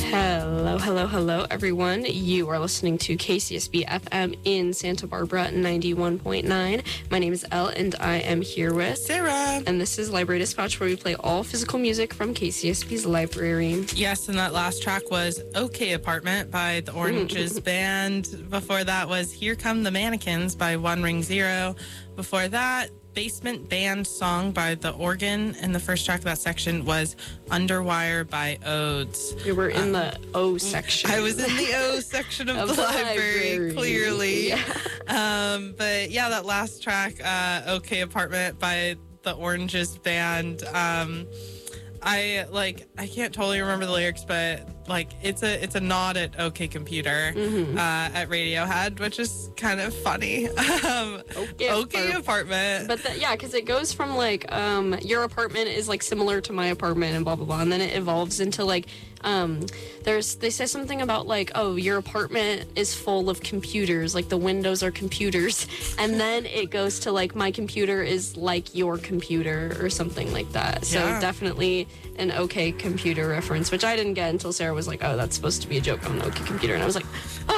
Hello, hello, hello, everyone. You are listening to KCSB FM in Santa Barbara 91.9. My name is Elle, and I am here with Sarah. And this is Library Dispatch, where we play all physical music from KCSB's library. Yes, and that last track was OK Apartment by the Oranges Band. Before that was Here Come the Mannequins by One Ring Zero. Before that, Basement Band Song by The Organ, and the first track of that section was Underwire by Odes. You were in the O section. I was in the O section of the library, clearly. Yeah. But yeah, that last track, OK Apartment by The Oranges Band, I can't totally remember the lyrics, but it's a nod at OK Computer at Radiohead, which is kind of funny. OK Apartment. But because it goes from your apartment is similar to my apartment and blah blah blah, and then it evolves into they say something about your apartment is full of computers, the windows are computers, and then it goes to my computer is like your computer or something like that. So definitely an OK Computer reference, which I didn't get until Sarah was like, oh, that's supposed to be a joke on OK Computer, and I was like,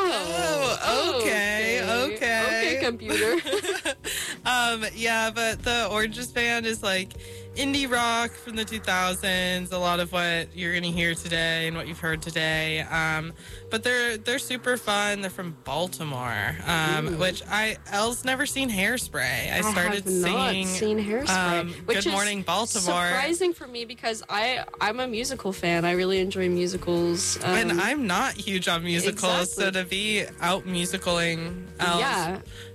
OK Computer. But the Oranges Band is indie rock from the 2000s, a lot of what you're going to hear today and what you've heard today. But they're super fun. They're from Baltimore, which Elle's never seen Hairspray. I started not seen Hairspray, which Good Morning, Baltimore. Surprising for me because I'm a musical fan. I really enjoy musicals. And I'm not huge on musicals, exactly. so to be out musicaling Elle's